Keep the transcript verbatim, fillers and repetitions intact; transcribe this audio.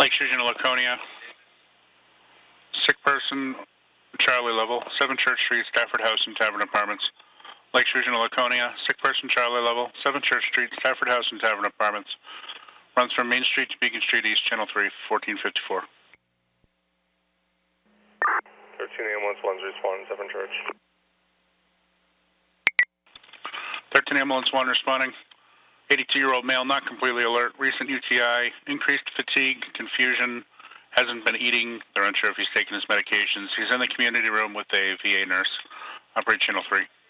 Lake Fusion, Laconia. Sick person, Charlie level, seven Church Street, Stafford House and Tavern Apartments. Lake Fusion, Laconia. Sick person, Charlie level, seven Church Street, Stafford House and Tavern Apartments. Runs from Main Street to Beacon Street East, Channel three, fourteen fifty-four. thirteen ambulance one's responding, seven Church. thirteen ambulance one responding. eighty-two-year-old male, not completely alert. Recent U T I, increased fatigue, confusion, hasn't been eating. They're unsure if he's taking his medications. He's in the community room with a V A nurse. Operate Channel three.